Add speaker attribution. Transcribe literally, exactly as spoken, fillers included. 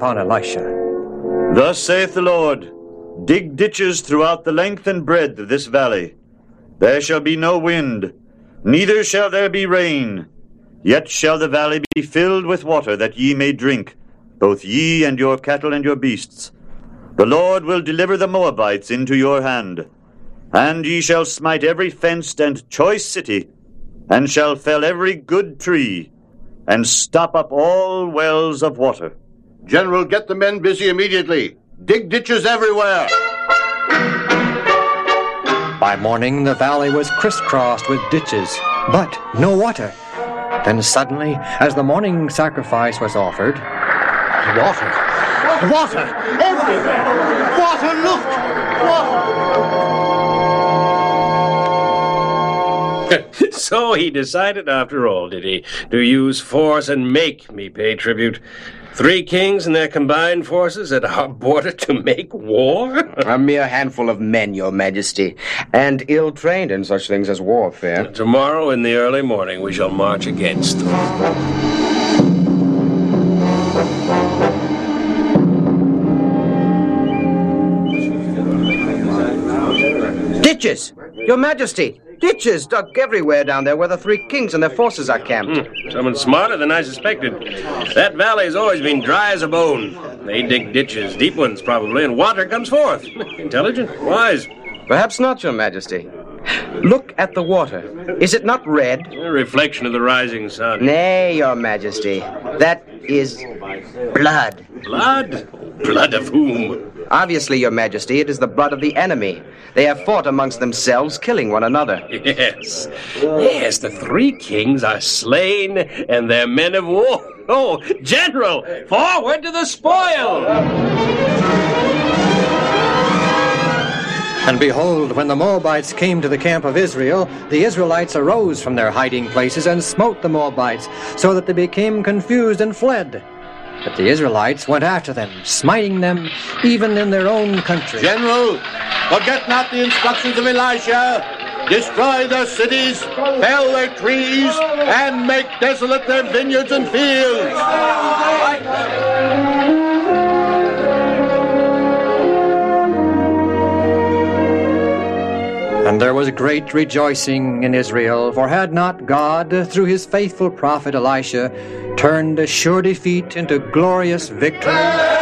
Speaker 1: upon Elisha.
Speaker 2: Thus saith the Lord, dig ditches throughout the length and breadth of this valley. There shall be no wind, neither shall there be rain. Yet shall the valley be filled with water, that ye may drink, both ye and your cattle and your beasts. The Lord will deliver the Moabites into your hand. And ye shall smite every fenced and choice city, and shall fell every good tree, and stop up all wells of water.
Speaker 3: General, get the men busy immediately. Dig ditches everywhere.
Speaker 1: By morning, the valley was crisscrossed with ditches, but no water. Then suddenly, as the morning sacrifice was offered,
Speaker 3: Water! Water! Everywhere! Water, look! Water!
Speaker 4: So he decided after all, did he, to use force and make me pay tribute. Three kings and their combined forces at our border to make war?
Speaker 5: A mere handful of men, Your Majesty, and ill-trained in such things as warfare.
Speaker 4: Tomorrow in the early morning we shall march against them.
Speaker 5: Ditches! Your Majesty! Ditches dug everywhere down there where the three kings and their forces are camped.
Speaker 4: Hmm. Someone smarter than I suspected. That valley has always been dry as a bone. They dig ditches, deep ones probably, and water comes forth. Intelligent, wise.
Speaker 5: Perhaps not, Your Majesty. Look at the water. Is it not red?
Speaker 4: A reflection of the rising sun.
Speaker 5: Nay, Your Majesty. That is blood.
Speaker 4: Blood? Blood of whom?
Speaker 5: Obviously, Your Majesty, it is the blood of the enemy. They have fought amongst themselves, killing one another.
Speaker 4: Yes. Yes, the three kings are slain, and their men of war. Oh, General, forward to the spoil!
Speaker 1: And behold, when the Moabites came to the camp of Israel, the Israelites arose from their hiding places and smote the Moabites, so that they became confused and fled. But the Israelites went after them, smiting them even in their own country.
Speaker 3: General, forget not the instructions of Elisha. Destroy their cities, fell their trees, and make desolate their vineyards and fields.
Speaker 1: And there was great rejoicing in Israel, for had not God, through his faithful prophet Elisha, turned a sure defeat into glorious victory?